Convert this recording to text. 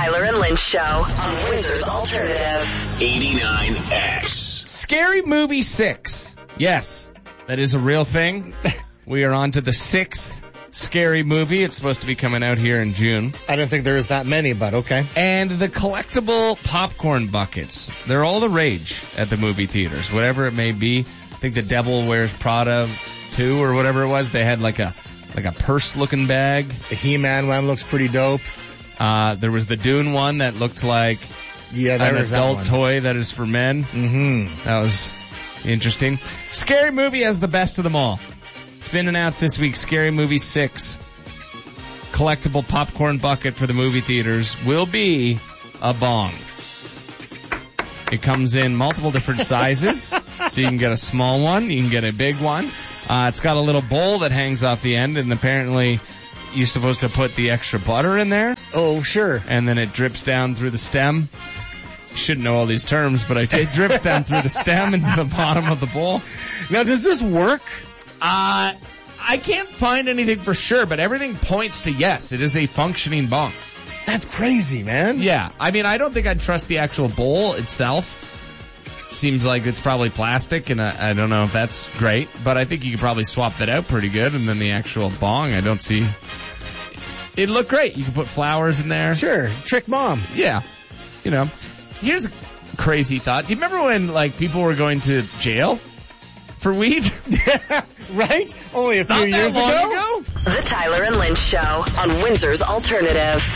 Tyler and Lynch Show on Windsor's Alternative. 89X. Scary Movie 6. Yes, that is a real thing. We are on to the 6th Scary Movie. It's supposed to be coming out here in June. I don't think there is that many, but okay. And the collectible popcorn buckets. They're all the rage at the movie theaters, whatever it may be. I think the Devil Wears Prada 2 or whatever it was, they had like a purse-looking bag. The He-Man one looks pretty dope. There was the Dune one that looked like an adult toy that is for men. Mm-hmm. That was interesting. Scary Movie has the best of them all. It's been announced this week, Scary Movie 6. Collectible popcorn bucket for the movie theaters will be a bong. It comes in multiple different sizes, so you can get a small one, you can get a big one. It's got a little bowl that hangs off the end, and apparently you're supposed to put the extra butter in there. Oh, sure. And then it drips down through the stem. You shouldn't know all these terms, but it drips down through the stem into the bottom of the bowl. Now, does this work? I can't find anything for sure, but everything points to yes. It is a functioning bong. That's crazy, man. Yeah. I mean, I don't think I'd trust the actual bowl itself. Seems like it's probably plastic, and I don't know if that's great, but I think you could probably swap that out pretty good, and then the actual bong, I don't see. It'd look great. You can put flowers in there. Sure. Trick mom. Yeah. You know, here's a crazy thought. Do you remember when, like, people were going to jail for weed? Right? Only a few years ago? The Tyler and Lynch Show on Windsor's Alternative.